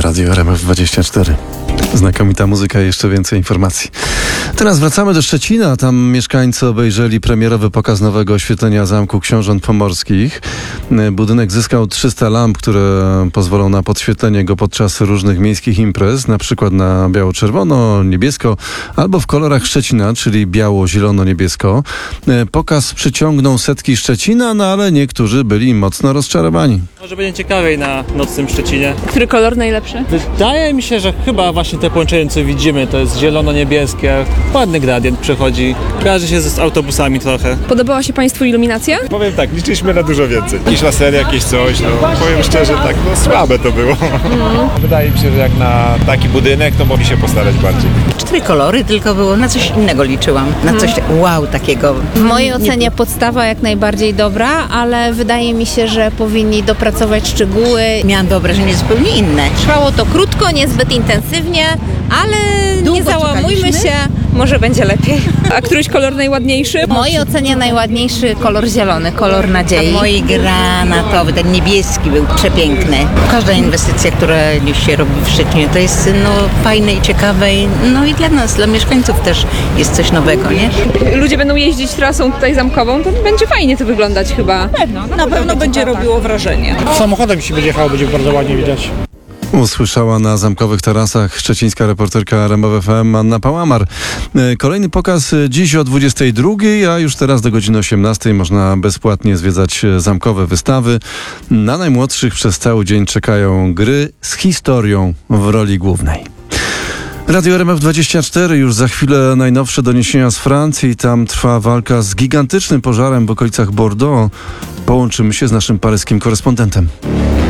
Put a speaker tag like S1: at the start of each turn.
S1: Radio RMF24. Znakomita muzyka i jeszcze więcej informacji. Teraz wracamy do Szczecina. Tam mieszkańcy obejrzeli premierowy pokaz nowego oświetlenia Zamku Książąt Pomorskich. Budynek zyskał 300 lamp, które pozwolą na podświetlenie go podczas różnych miejskich imprez, na przykład na biało-czerwono, niebiesko albo w kolorach Szczecina, czyli biało-zielono-niebiesko. Pokaz przyciągnął setki Szczecina, no ale niektórzy byli mocno rozczarowani.
S2: Może będzie ciekawiej na nocnym Szczecinie.
S3: Który kolor najlepszy?
S2: Wydaje mi się, że chyba właśnie te połączenie, co widzimy, to jest zielono-niebieskie. Ładny gradient przechodzi. Kojarzy się z autobusami trochę.
S3: Podobała się Państwu iluminacja?
S4: Powiem tak, liczyliśmy na dużo więcej. Jakieś lasery, jakieś coś, no powiem szczerze, tak, no słabe to było. Wydaje mi się, że jak na taki budynek, to mogli się postarać bardziej.
S5: 4 kolory tylko było, na coś innego liczyłam, na coś wow takiego.
S6: W mojej ocenie podstawa jak najbardziej dobra, ale wydaje mi się, że powinni dopracować szczegóły.
S5: Miałam wyobrażenie zupełnie inne.
S6: Trwało to krótko, niezbyt intensywnie, ale nie załamujmy się, może będzie lepiej.
S3: A któryś kolor najładniejszy?
S6: W mojej ocenie najładniejszy kolor zielony, kolor nadziei.
S5: Mój granatowy, ten niebieski był przepiękny. Każda inwestycja, która się robi w Szczecinie, to jest fajne i ciekawe, no i dla nas, dla mieszkańców też jest coś nowego, nie?
S3: Ludzie będą jeździć trasą tutaj zamkową, to będzie fajnie to wyglądać chyba.
S7: Na pewno będzie robiło wrażenie.
S8: Samochodem się będzie jechało, będzie bardzo ładnie widać.
S1: Usłyszała na zamkowych tarasach szczecińska reporterka RMF FM Anna Pałamar. Kolejny pokaz dziś o 22:00, a już teraz do godziny 18:00 można bezpłatnie zwiedzać zamkowe wystawy. Na najmłodszych przez cały dzień czekają gry z historią w roli głównej. Radio RMF24, już za chwilę najnowsze doniesienia z Francji. Tam trwa walka z gigantycznym pożarem w okolicach Bordeaux. Połączymy się z naszym paryskim korespondentem.